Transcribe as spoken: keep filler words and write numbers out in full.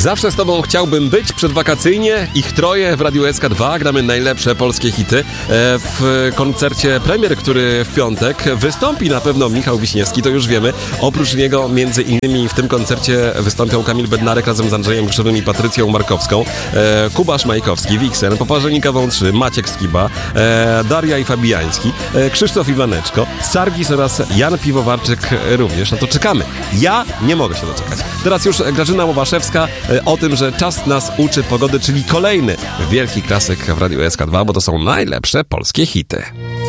Zawsze z tobą chciałbym być przedwakacyjnie. Ich troje w Radiu S K dwa. Gramy najlepsze polskie hity. W koncercie premier, który w piątek wystąpi na pewno Michał Wiśniewski, to już wiemy. Oprócz niego między innymi w tym koncercie wystąpią Kamil Bednarek razem z Andrzejem Grzywym i Patrycją Markowską, Kuba Szmajkowski, Wiksen, Poparzenika Wątrzy, Maciek Skiba, Daria i Fabiański, Krzysztof Iwaneczko, Sargis oraz Jan Piwowarczyk również. No to czekamy. Ja nie mogę się doczekać. Teraz już Grażyna Łobaszewska o tym, że czas nas uczy pogody, czyli kolejny wielki klasyk w Radiu S K dwa, bo to są najlepsze polskie hity.